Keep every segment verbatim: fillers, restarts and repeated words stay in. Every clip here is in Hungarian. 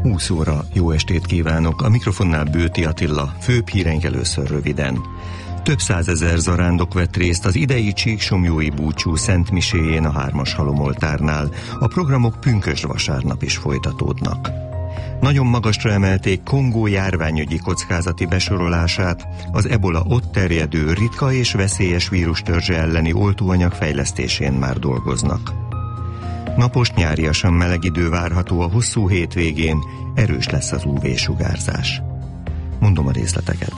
húsz óra, jó estét kívánok! A mikrofonnál Bőti Attila, főbb híreink először röviden. Több százezer zarándok vett részt az idei Csíksomlyói búcsú Szent Miséjén a Hármas Halomoltárnál. A programok pünkösd vasárnap is folytatódnak. Nagyon magasra emelték Kongó járványügyi kockázati besorolását, az ebola ott terjedő ritka és veszélyes vírustörzse elleni oltóanyag fejlesztésén már dolgoznak. Napos, nyáriasan meleg idő várható a hosszú hétvégén, erős lesz az ú vé-sugárzás. Mondom a részleteket.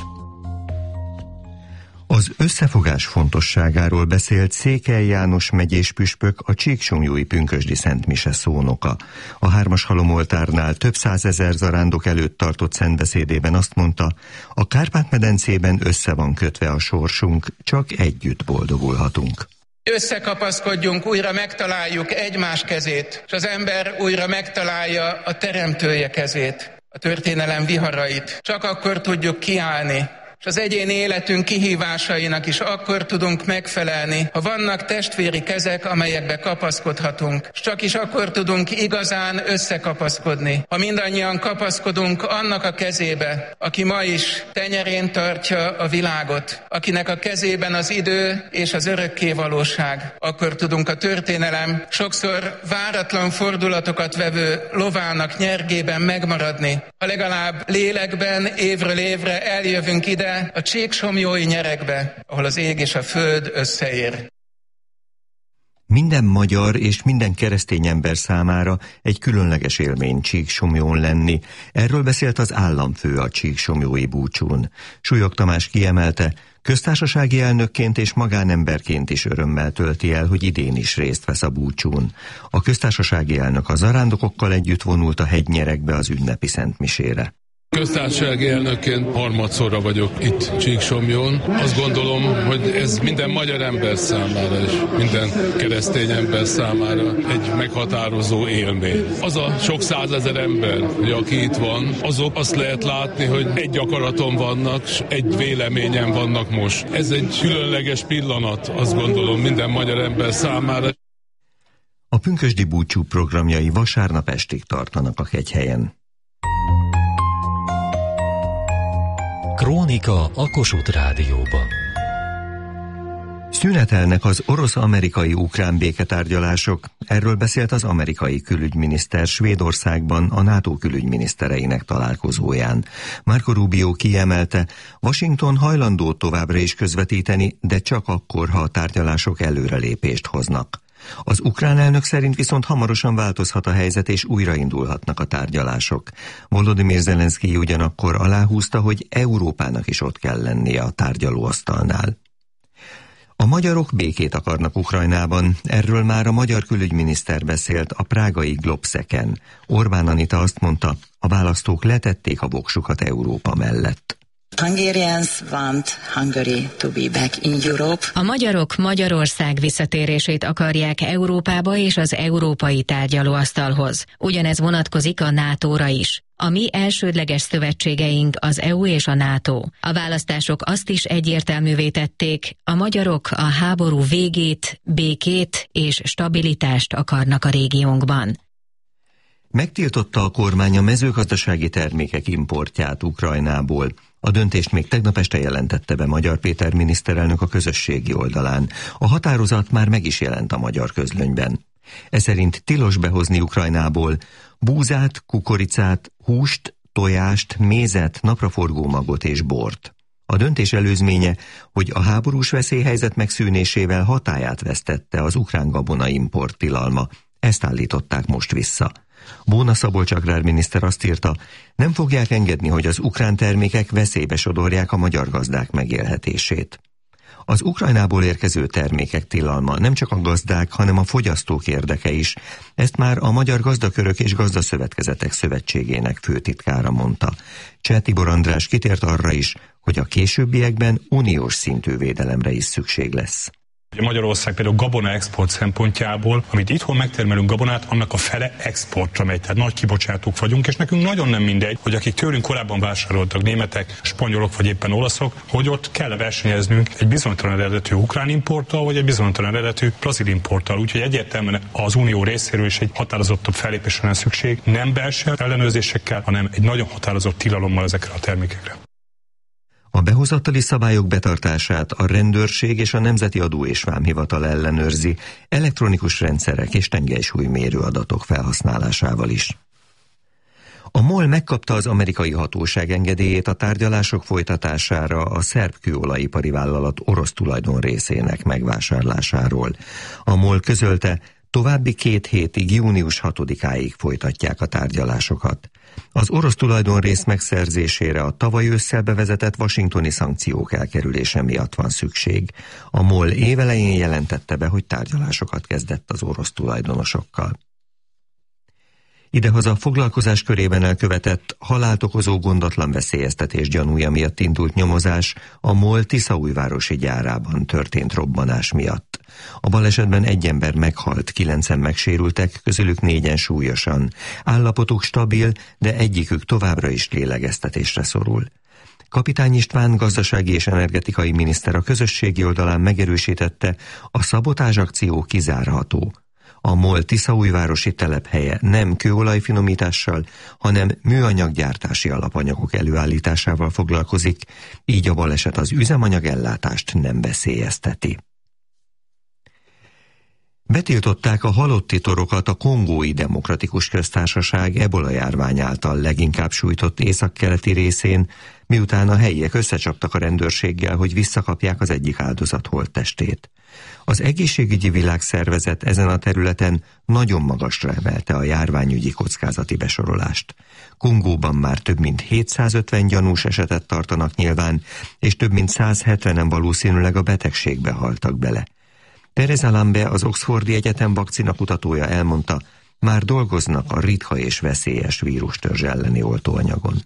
Az összefogás fontosságáról beszélt Székely János megyés püspök, a Csíksomlyói pünkösdi Szent Mise szónoka. A Hármas Halomoltárnál több százezer zarándok előtt tartott szentbeszédében azt mondta, a Kárpát-medencében össze van kötve a sorsunk, csak együtt boldogulhatunk. Összekapaszkodjunk, újra megtaláljuk egymás kezét, és az ember újra megtalálja a teremtője kezét, a történelem viharait. Csak akkor tudjuk kiállni, és az egyéni életünk kihívásainak is akkor tudunk megfelelni, ha vannak testvéri kezek, amelyekbe kapaszkodhatunk, és csak is akkor tudunk igazán összekapaszkodni, ha mindannyian kapaszkodunk annak a kezébe, aki ma is tenyerén tartja a világot, akinek a kezében az idő és az örökké valóság. Akkor tudunk a történelem sokszor váratlan fordulatokat vevő lovának nyergében megmaradni, ha legalább lélekben évről évre eljövünk ide, a csíksomlyói nyerekbe, ahol az ég és a föld összeér. Minden magyar és minden keresztény ember számára egy különleges élmény Csíksomlyón lenni. Erről beszélt az államfő a Csíksomlyói búcsún. Súlyog Tamás kiemelte, köztársasági elnökként és magánemberként is örömmel tölti el, hogy idén is részt vesz a búcsún. A köztársasági elnök a zarándokokkal együtt vonult a hegynyerekbe az ünnepi szentmisére. Köztársasági elnökként harmadszorra vagyok itt Csíksomlyón. Azt gondolom, hogy ez minden magyar ember számára és minden keresztény ember számára egy meghatározó élmény. Az a sok százezer ember, aki itt van, azok azt lehet látni, hogy egy akaraton vannak, és egy véleményen vannak most. Ez egy különleges pillanat, azt gondolom, minden magyar ember számára. A pünkösdi búcsú programjai vasárnap estig tartanak a Kegyhelyen. Krónika a Kossuth Rádióban. Szünetelnek az orosz-amerikai-ukrán béketárgyalások. Erről beszélt az amerikai külügyminiszter Svédországban a NATO külügyminisztereinek találkozóján. Marco Rubio kiemelte, Washington hajlandó továbbra is közvetíteni, de csak akkor, ha a tárgyalások előrelépést hoznak. Az ukrán elnök szerint viszont hamarosan változhat a helyzet, és újraindulhatnak a tárgyalások. Volodymyr Zelenszky ugyanakkor aláhúzta, hogy Európának is ott kell lennie a tárgyalóasztalnál. A magyarok békét akarnak Ukrajnában, erről már a magyar külügyminiszter beszélt a prágai Globszeken. Orbán Anita azt mondta, a választók letették a voksukat Európa mellett. Hungarians want Hungary to be back in Europe. A magyarok Magyarország visszatérését akarják Európába és az európai tárgyalóasztalhoz. Ugyanez vonatkozik a nátóra is. A mi elsődleges szövetségeink az é u és a NATO. A választások azt is egyértelművé tették, a magyarok a háború végét, békét és stabilitást akarnak a régiónkban. Megtiltotta a kormány a mezőgazdasági termékek importját Ukrajnából. A döntést még tegnap este jelentette be Magyar Péter miniszterelnök a közösségi oldalán. A határozat már meg is jelent a magyar közlönyben. Ez szerint tilos behozni Ukrajnából búzát, kukoricát, húst, tojást, mézet, napraforgó magot és bort. A döntés előzménye, hogy a háborús veszélyhelyzet megszűnésével hatályát vesztette az ukrán gabona import tilalma. Ezt állították most vissza. Bóna Szabolcs agrárminiszter azt írta, nem fogják engedni, hogy az ukrán termékek veszélybe sodorják a magyar gazdák megélhetését. Az Ukrajnából érkező termékek tilalma nem csak a gazdák, hanem a fogyasztók érdeke is. Ezt már a Magyar Gazdakörök és Gazdaszövetkezetek Szövetségének főtitkára mondta. Cseh Tibor András kitért arra is, hogy a későbbiekben uniós szintű védelemre is szükség lesz. Magyarország például gabona export szempontjából, amit itthon megtermelünk gabonát, annak a fele exportra megy, tehát nagy kibocsátók vagyunk, és nekünk nagyon nem mindegy, hogy akik tőlünk korábban vásároltak, németek, spanyolok vagy éppen olaszok, hogy ott kell versenyeznünk egy bizonytalan eredetű ukrán importtal, vagy egy bizonytalan eredetű brazil importtal. Úgyhogy egyértelműen az Unió részéről is egy határozottabb fellépésre van szükség, nem belső ellenőrzésekkel, hanem egy nagyon határozott tilalommal ezekre a termékekre. A behozatali szabályok betartását a rendőrség és a Nemzeti Adó és Vámhivatal ellenőrzi elektronikus rendszerek és tengelysúlymérő adatok felhasználásával is. A MOL megkapta az amerikai hatóság engedélyét a tárgyalások folytatására a szerb kőolajipari vállalat orosz tulajdon részének megvásárlásáról. A MOL közölte, további két hétig, június hatodikáig folytatják a tárgyalásokat. Az orosz tulajdonrész megszerzésére a tavaly ősszel bevezetett washingtoni szankciók elkerülése miatt van szükség. A MOL évelején jelentette be, hogy tárgyalásokat kezdett az orosz tulajdonosokkal. Idehaza a foglalkozás körében elkövetett, halált okozó gondatlan veszélyeztetés gyanúja miatt indult nyomozás a MOL Tiszaújvárosi gyárában történt robbanás miatt. A balesetben egy ember meghalt, kilencen megsérültek, közülük négyen súlyosan. Állapotuk stabil, de egyikük továbbra is lélegeztetésre szorul. Kapitány István gazdasági és energetikai miniszter a közösségi oldalán megerősítette, a szabotázsakció kizárható. A MOL Tiszaújvárosi telephelye nem kőolajfinomítással, hanem műanyaggyártási alapanyagok előállításával foglalkozik, így a baleset az üzemanyagellátást nem veszélyezteti. Betiltották a halotti torokat a Kongói Demokratikus Köztársaság ebola járvány által leginkább sújtott északkeleti részén, miután a helyiek összecsaptak a rendőrséggel, hogy visszakapják az egyik áldozat holttestét. Az Egészségügyi Világszervezet ezen a területen nagyon magasra emelte a járványügyi kockázati besorolást. Kongóban már több mint hétszázötven gyanús esetet tartanak nyilván, és több mint száz hetvenen valószínűleg a betegségbe haltak bele. Teresa Lambe, az Oxfordi Egyetem vakcina kutatója elmondta, már dolgoznak a ritka és veszélyes vírustörzs elleni oltóanyagon.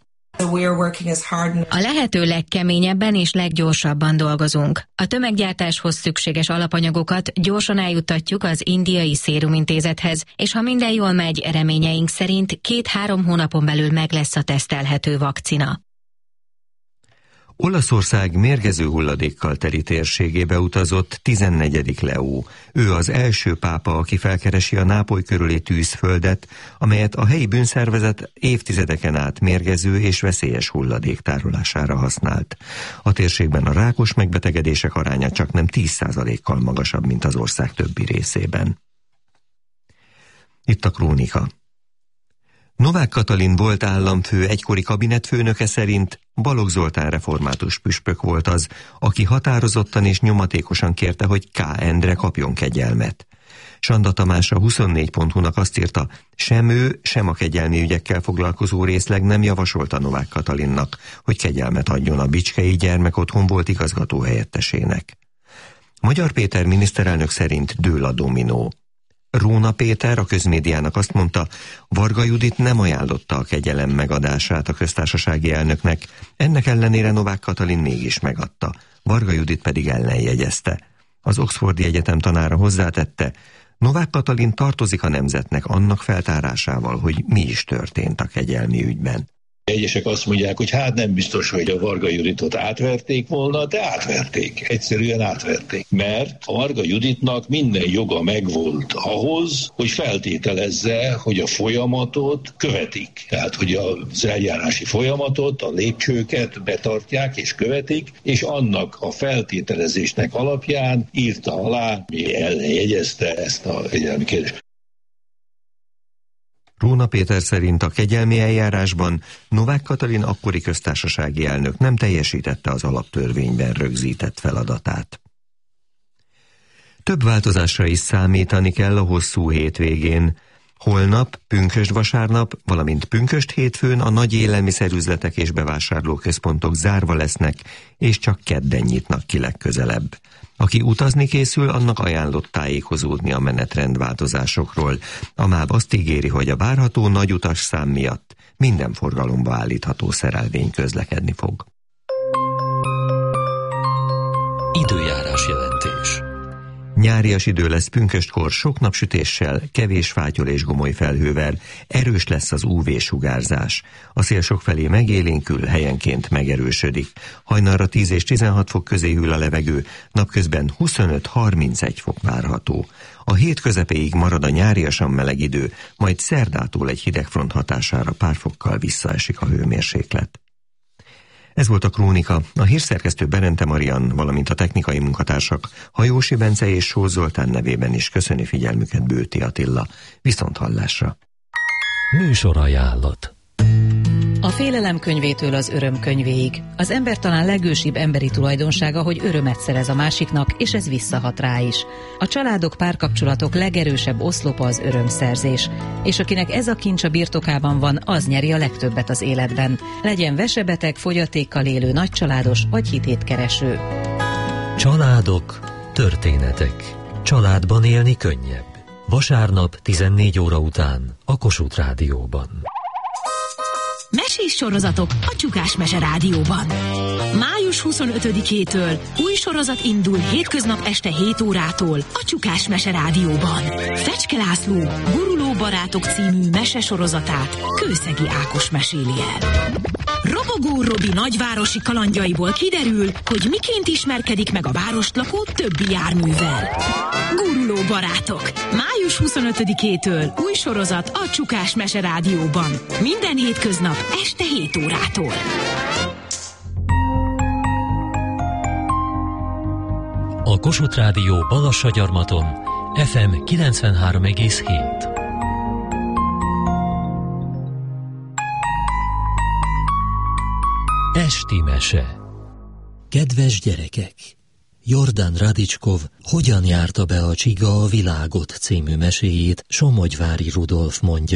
A lehető legkeményebben és leggyorsabban dolgozunk. A tömeggyártáshoz szükséges alapanyagokat gyorsan eljuttatjuk az indiai szérumintézethez, és ha minden jól megy, reményeink szerint két-három hónapon belül meg lesz a tesztelhető vakcina. Olaszország mérgező hulladékkal teli térségébe utazott tizennegyedik Leó. Ő az első pápa, aki felkeresi a Nápoly körüli tűzföldet, amelyet a helyi bűnszervezet évtizedeken át mérgező és veszélyes hulladék tárolására használt. A térségben a rákos megbetegedések aránya csak nem tíz százalékkal magasabb, mint az ország többi részében. Itt a krónika. Novák Katalin volt államfő egykori kabinetfőnöke szerint Balogh Zoltán református püspök volt az, aki határozottan és nyomatékosan kérte, hogy K. Endre kapjon kegyelmet. Sanda Tamás a huszonnégy pont hu-nak azt írta, sem ő, sem a kegyelmi ügyekkel foglalkozó részleg nem javasolta Novák Katalinnak, hogy kegyelmet adjon a Bicskei Gyermekotthon volt igazgató helyettesének. Magyar Péter miniszterelnök szerint dől a dominó. Róna Péter a közmédiának azt mondta, Varga Judit nem ajánlotta a kegyelem megadását a köztársasági elnöknek, ennek ellenére Novák Katalin mégis megadta, Varga Judit pedig ellenjegyezte. Az Oxfordi Egyetem tanára hozzátette, Novák Katalin tartozik a nemzetnek annak feltárásával, hogy mi is történt a kegyelmi ügyben. Egyesek azt mondják, hogy hát nem biztos, hogy a Varga Juditot átverték volna, de átverték. Egyszerűen átverték. Mert a Varga Juditnak minden joga megvolt ahhoz, hogy feltételezze, hogy a folyamatot követik. Tehát, hogy az eljárási folyamatot, a lépcsőket betartják és követik, és annak a feltételezésnek alapján írta alá, mi ellenjegyezte ezt a kegyelmi kérdést. Róna Péter szerint a kegyelmi eljárásban Novák Katalin akkori köztársasági elnök nem teljesítette az alaptörvényben rögzített feladatát. Több változásra is számítani kell a hosszú hétvégén. Holnap, pünkösd vasárnap, valamint pünkösd hétfőn a nagy élelmiszerüzletek és bevásárlóközpontok zárva lesznek, és csak kedden nyitnak ki legközelebb. Aki utazni készül, annak ajánlott tájékozódni a menetrendváltozásokról. A MÁV azt ígéri, hogy a várható nagy utasszám miatt minden forgalomba állítható szerelvény közlekedni fog. Időjárás jelentés. Nyárias idő lesz pünköstkor, sok napsütéssel, kevés fátyol és gomoly felhővel, erős lesz az ú vé-sugárzás. A szél sokfelé megélénkül, helyenként megerősödik. Hajnalra tíz és tizenhat fok közé hűl a levegő, napközben huszonöt-harmincegy fok várható. A hét közepéig marad a nyáriasan meleg idő, majd szerdától egy hidegfront hatására pár fokkal visszaesik a hőmérséklet. Ez volt a Krónika, a hírszerkesztő Berente Marian, valamint a technikai munkatársak Hajósi Bence és Sós Zoltán nevében is köszöni figyelmüket Bőti Attila. Viszonthallásra! Műsorajánlat. A félelem könyvétől az öröm könyvéig. Az ember talán legősibb emberi tulajdonsága, hogy örömet szerez a másiknak, és ez visszahat rá is. A családok, párkapcsolatok legerősebb oszlopa az örömszerzés, és akinek ez a kincs a birtokában van, az nyeri a legtöbbet az életben. Legyen vesebeteg, fogyatékkal élő, nagycsaládos vagy hitétkereső. Családok, történetek. Családban élni könnyebb. Vasárnap tizennégy óra után a Kossuth Rádióban. Mesés sorozatok a Csukás Mese Rádióban. május huszonötödikétől új sorozat indul hétköznap este hét órától a Csukás Mese Rádióban. Fecske László Guruló barátok című mesesorozatát Kőszegi Ákos meséli el. Robogó Robi nagyvárosi kalandjaiból kiderül, hogy miként ismerkedik meg a várost lakó többi járművel. Guruló barátok. május huszonötödikétől új sorozat a Csukás Mese Rádióban. Minden hétköznap este hét órától. A Kossuth Rádió Balassagyarmaton ef em kilencvenhárom egész hét. Esti mese. Kedves gyerekek! Jordan Radicskov Hogyan járta be a csiga a világot című meséjét Somogyvári Rudolf mondja